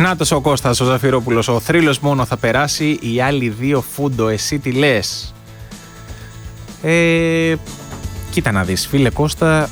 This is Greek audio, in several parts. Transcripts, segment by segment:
Νάτος ο Κώστας ο Ζαφυρόπουλος. Ο θρύλος μόνο θα περάσει, οι άλλοι δύο φούντο. Εσύ τι λες? Κοίτα να δεις, φίλε Κώστα,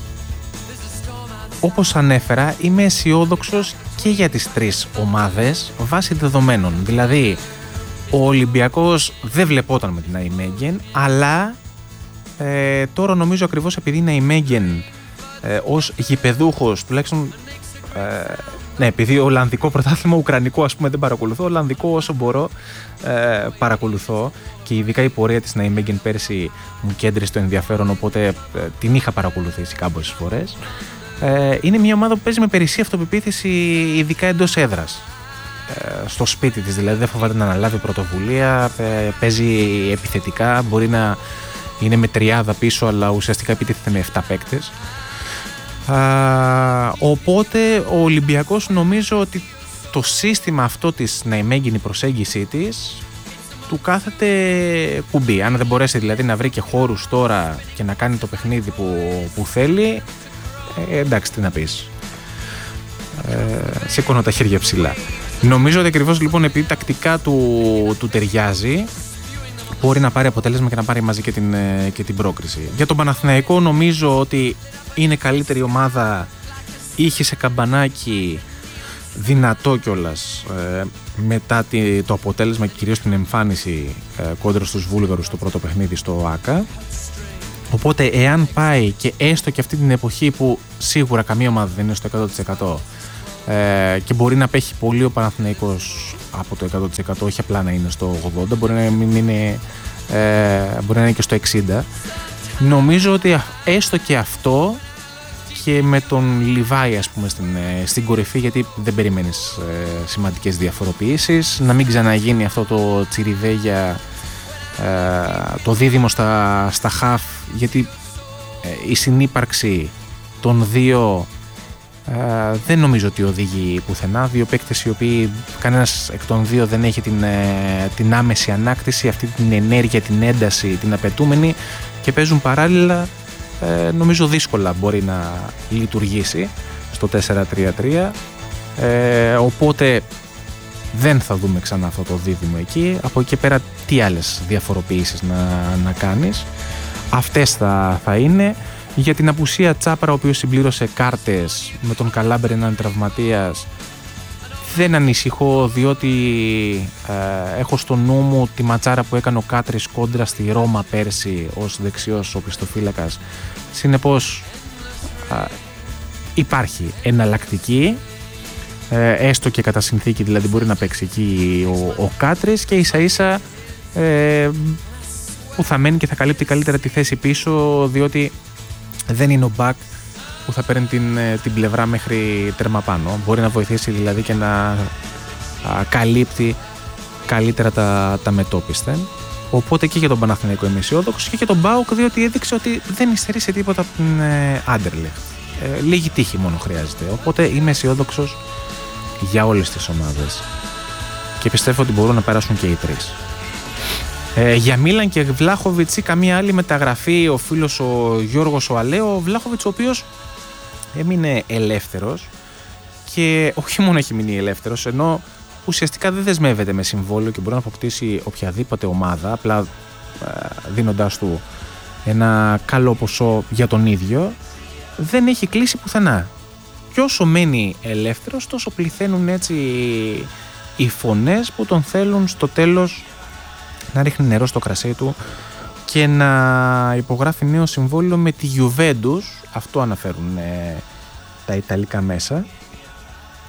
όπως ανέφερα, είμαι αισιόδοξος και για τις τρεις ομάδες βάσει δεδομένων. Δηλαδή, ο Ολυμπιακός δεν βλεπόταν με την Ναϊμέγεν, αλλά τώρα νομίζω ακριβώς επειδή η Ναϊμέγεν ως γηπεδούχος, τουλάχιστον ναι, επειδή Ολλανδικό πρωτάθλημα, Ουκρανικό ας πούμε δεν παρακολουθώ, Ολλανδικό όσο μπορώ παρακολουθώ, και ειδικά η πορεία της Ναϊμέγεν πέρσι μου κέντρισε το ενδιαφέρον, οπότε την είχα παρακολουθήσει κάμποσες φορές. Είναι μια ομάδα που παίζει με περισσή αυτοπεποίθηση, ειδικά εντός έδρας. Στο σπίτι της δηλαδή, δεν φοβάται να αναλάβει πρωτοβουλία, παίζει επιθετικά, μπορεί να είναι με τριάδα πίσω, αλλά ουσιαστικά επιτίθεται με 7 παίκτες. Οπότε ο Ολυμπιακός, νομίζω ότι το σύστημα αυτό της Ναϊμέγεν, η προσέγγιση της, του κάθεται κουμπί. Αν δεν μπορέσει δηλαδή να βρει και χώρους τώρα και να κάνει το παιχνίδι που θέλει, εντάξει, τι να πεις. Σηκώνω τα χέρια ψηλά. Νομίζω ότι ακριβώς λοιπόν επειδή τακτικά του ταιριάζει, μπορεί να πάρει αποτέλεσμα και να πάρει μαζί και την πρόκριση. Για τον Παναθηναϊκό νομίζω ότι είναι καλύτερη ομάδα, είχε σε καμπανάκι δυνατό κιόλας μετά το αποτέλεσμα και κυρίως την εμφάνιση κόντρα στους Βούλγαρους στο πρώτο παιχνίδι στο ΆΚΑ. Οπότε εάν πάει και έστω και αυτή την εποχή που σίγουρα καμία ομάδα δεν είναι στο 100% και μπορεί να απέχει πολύ ο Παναθηναϊκός από το 100%, όχι απλά να είναι στο 80%, μπορεί να είναι και στο 60%. Νομίζω ότι έστω και αυτό, και με τον Λιβάη ας πούμε στην κορυφή, γιατί δεν περιμένεις σημαντικές διαφοροποιήσεις, να μην ξαναγίνει αυτό το τσιριβέγια, το δίδυμο στα χαφ, γιατί η συνύπαρξη των δύο δεν νομίζω ότι οδηγεί πουθενά. Δύο παίκτες οι οποίοι κανένας εκ των δύο δεν έχει την άμεση ανάκτηση, αυτή την ενέργεια, την ένταση, την απαιτούμενη, και παίζουν παράλληλα. Νομίζω δύσκολα μπορεί να λειτουργήσει στο 4-3-3, οπότε δεν θα δούμε ξανά αυτό το δίδυμο εκεί. Από εκεί πέρα τι άλλες διαφοροποιήσεις να κάνεις? Αυτές θα είναι. Για την απουσία Τσάπρα, ο οποίος συμπλήρωσε κάρτες με τον Καλάμπερ να είναι τραυματίας, δεν ανησυχώ, διότι έχω στο νου μου τη ματσάρα που έκανε ο Κάτρης κόντρα στη Ρώμα πέρσι ως δεξιός οπισθοφύλακας. Συνεπώς υπάρχει εναλλακτική, έστω και κατά συνθήκη, δηλαδή μπορεί να παίξει εκεί ο Κάτρης, και ίσα ίσα που θα μένει και θα καλύπτει καλύτερα τη θέση πίσω, διότι δεν είναι ο μπακ που θα παίρνει την πλευρά μέχρι τέρμα πάνω. Μπορεί να βοηθήσει δηλαδή και να καλύπτει καλύτερα τα μετόπισθεν. Οπότε και για τον Παναθηναϊκό είμαι αισιόδοξος, και για τον ΠΑΟΚ, διότι έδειξε ότι δεν υστερεί σε τίποτα από την Άντερλεχτ. Λίγη τύχη μόνο χρειάζεται. Οπότε είμαι αισιόδοξος για όλες τις ομάδες και πιστεύω ότι μπορούν να περάσουν και οι τρεις. Για Μίλαν και Βλάχοβιτς ή καμία άλλη μεταγραφή, ο φίλος ο Γιώργος ο Αλέο, ο Βλάχοβιτς ο οποίος έμεινε ελεύθερος, και όχι μόνο έχει μείνει ελεύθερος, ενώ ουσιαστικά δεν δεσμεύεται με συμβόλαιο και μπορεί να αποκτήσει οποιαδήποτε ομάδα, απλά δίνοντάς του ένα καλό ποσό για τον ίδιο, δεν έχει κλείσει πουθενά. Και όσο μένει ελεύθερος, τόσο πληθαίνουν έτσι οι φωνές που τον θέλουν στο τέλος να ρίχνει νερό στο κρασί του και να υπογράφει νέο συμβόλαιο με τη Juventus. Αυτό αναφέρουν τα Ιταλικά μέσα.